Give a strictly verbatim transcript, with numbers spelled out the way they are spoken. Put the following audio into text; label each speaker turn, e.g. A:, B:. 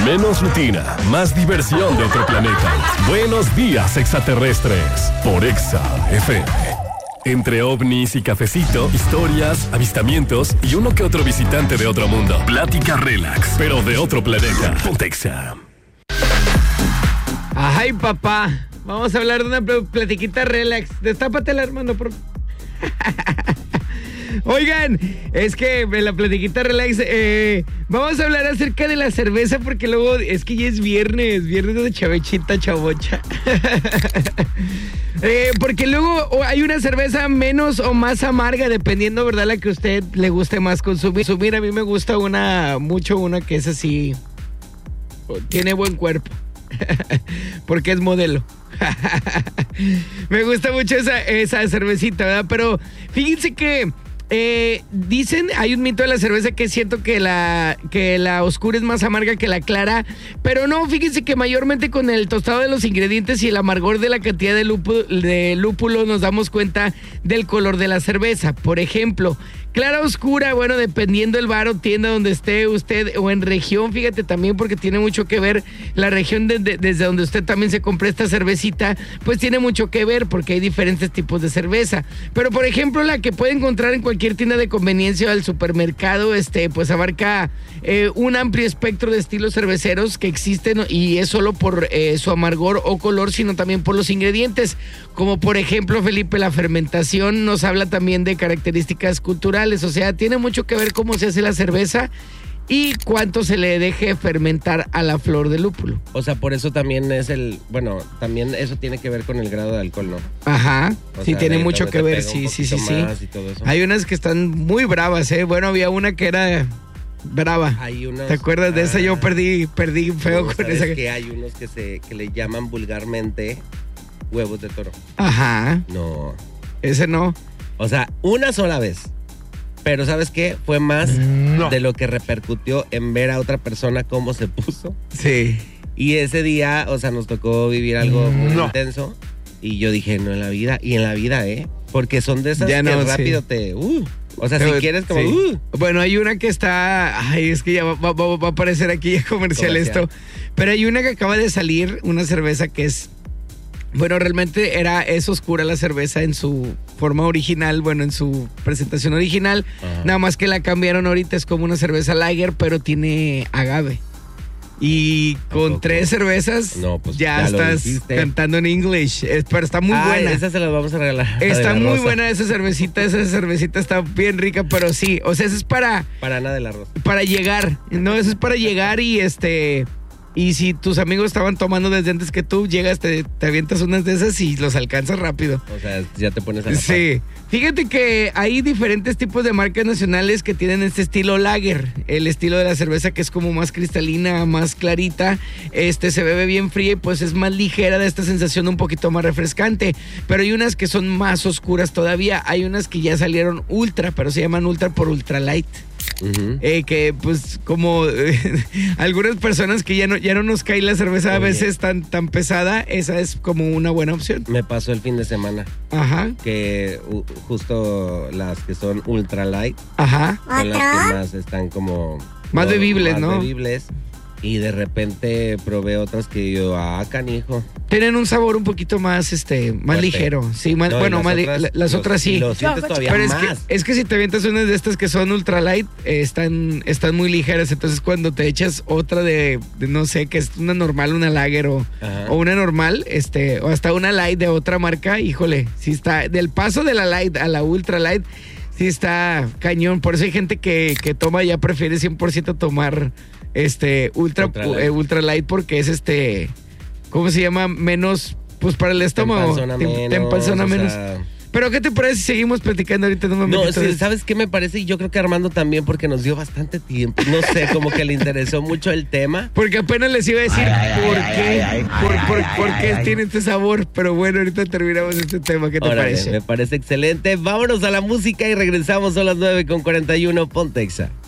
A: Menos rutina, más diversión de otro planeta. Buenos días, extraterrestres, por Exa F M. Entre ovnis y cafecito, historias, avistamientos y uno que otro visitante de otro mundo. Plática relax, pero de otro planeta. Ponte Exa.
B: Ay, papá. Vamos a hablar de una platiquita relax. Destápatela, hermano, por... Oigan, es que en la platiquita relax eh, vamos a hablar acerca de la cerveza, porque luego es que ya es viernes, viernes de chavechita, chavocha. eh, porque luego hay una cerveza menos o más amarga, dependiendo, ¿verdad?, la que a usted le guste más consumir. Consumir, a mí me gusta una, mucho una que es así, tiene buen cuerpo, porque es modelo. Me gusta mucho esa, esa cervecita, ¿verdad? Pero fíjense que Eh, dicen, hay un mito de la cerveza que siento que la que la oscura es más amarga que la clara, pero no, fíjense que mayormente con el tostado de los ingredientes y el amargor de la cantidad de lúpulo, de lúpulo nos damos cuenta del color de la cerveza. Por ejemplo, clara oscura, bueno, dependiendo del bar o tienda donde esté usted o en región, fíjate también, porque tiene mucho que ver la región de, de, desde donde usted también se compra esta cervecita, pues tiene mucho que ver porque hay diferentes tipos de cerveza. Pero por ejemplo, la que puede encontrar en cualquier tienda de conveniencia o del supermercado, este, pues abarca eh, un amplio espectro de estilos cerveceros que existen, y es solo por eh, su amargor o color, sino también por los ingredientes, como por ejemplo, Felipe, la fermentación nos habla también de características culturales. O sea, tiene mucho que ver cómo se hace la cerveza y cuánto se le deje fermentar a la flor de lúpulo.
C: O sea, por eso también es el... Bueno, también eso tiene que ver con el grado de alcohol, ¿no?
B: Ajá,
C: o
B: sí,
C: sea,
B: tiene
C: de,
B: mucho que ver, sí, sí, sí, sí. Hay unas que están muy bravas, ¿eh? Bueno, había una que era brava.
C: Hay unos,
B: ¿te acuerdas de
C: ah,
B: esa? Yo perdí, perdí feo
C: no,
B: con
C: ¿sabes
B: esa.
C: Que hay unos que, se, que le llaman vulgarmente huevos de toro.
B: Ajá.
C: No.
B: Ese no.
C: O sea, una sola vez. Pero ¿sabes qué? Fue más no. de lo que repercutió en ver a otra persona cómo se puso.
B: Sí.
C: Y ese día, o sea, nos tocó vivir algo muy
B: no.
C: intenso. Y yo dije, no en la vida. Y en la vida, ¿eh? Porque son de esas
B: ya
C: que
B: no,
C: rápido
B: sí.
C: te... Uh, o sea, Pero, si quieres como...
B: Sí.
C: Uh.
B: Bueno, hay una que está... Ay, es que ya va, va, va a aparecer aquí ya comercial, comercial esto. Pero hay una que acaba de salir, una cerveza que es... Bueno, realmente era, es oscura la cerveza en su forma original, bueno, en su presentación original. Ajá. Nada más que la cambiaron ahorita, es como una cerveza lager, pero tiene agave. Y con tres cervezas no, pues ya, ya estás cantando en English. Es, pero está muy
C: ah,
B: buena.
C: Esa se las vamos a regalar.
B: Está muy rosa. buena esa cervecita. Esa cervecita está bien rica, pero sí. O sea, eso es para...
C: Para nada de la rosa.
B: Para llegar. No, eso es para llegar y este... Y si tus amigos estaban tomando desde antes que tú, llegas, te, te avientas unas de esas y los alcanzas rápido.
C: O sea, ya te pones a la
B: Sí. Par. Fíjate que hay diferentes tipos de marcas nacionales que tienen este estilo lager. El estilo de la cerveza que es como más cristalina, más clarita. Este se bebe bien fría y pues es más ligera, de esta sensación un poquito más refrescante. Pero hay unas que son más oscuras todavía. Hay unas que ya salieron ultra, pero se llaman ultra por ultralight. Uh-huh. Eh, que pues como eh, algunas personas que ya no, ya no nos cae la cerveza Oye. a veces tan, tan pesada, esa es como una buena opción.
C: Me pasó el fin de semana.
B: Ajá.
C: Que uh, justo las que son ultralight
B: Ajá.
C: son las que más están como...
B: Más
C: no,
B: bebibles,
C: más
B: ¿no?
C: Más bebibles. Y de repente probé otras que yo, ah, canijo.
B: Tienen un sabor un poquito más, este, más Fuerte. ligero. Sí, más, no, bueno, las, más otras, la, las
C: los,
B: otras sí.
C: Lo sientes todavía
B: Pero
C: más.
B: Es que, es que si te avientas unas de estas que son ultralight, eh, están, están muy ligeras. Entonces cuando te echas otra de, de no sé, que es una normal, una lager o, o una normal, este, o hasta una light de otra marca, híjole, sí está, del paso de la light a la ultralight, sí está cañón. Por eso hay gente que, que toma, ya prefiere cien por ciento tomar este ultra, ultra light. Eh, ultra light porque es este, ¿cómo se llama? Menos, pues para el estómago.
C: Te empalzona menos.
B: Te empalzona menos. Sea... Pero ¿qué te parece si seguimos platicando ahorita? No,
C: no sí, ¿sabes qué me parece? Y yo creo que Armando también, porque nos dio bastante tiempo. No sé, como que le interesó mucho el tema.
B: Porque apenas les iba a decir ay, por ay, qué, ay, por, ay, por, ay, por ay, qué ay, tiene ay. este sabor. Pero bueno, ahorita terminamos este tema. ¿Qué te
C: Órale,
B: parece?
C: Me parece excelente. Vámonos a la música y regresamos a las nueve con cuarenta y uno. Ponte Exa.